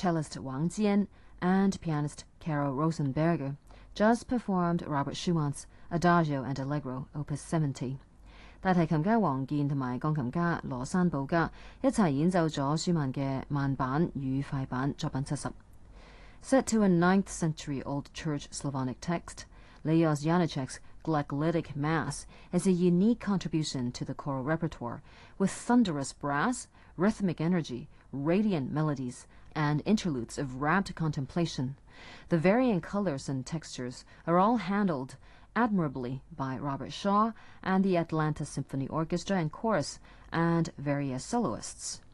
cellist Wang Jian and pianist Carol Rosenberger just performed Robert Schumann's Adagio and Allegro, Opus 70。大提琴家黃健同埋鋼琴家羅山寶家一齊演奏咗舒曼嘅慢板與快板作品70。Set to a 9th century-old Church Slavonic text, Leos Janáček's Glagolitic Mass is a unique contribution to the choral repertoire, with thunderous brass, rhythmic energy, radiant melodies, and interludes of rapt contemplation. The varying colors and textures are all handled admirably by Robert Shaw and the Atlanta Symphony Orchestra and Chorus, and various soloists.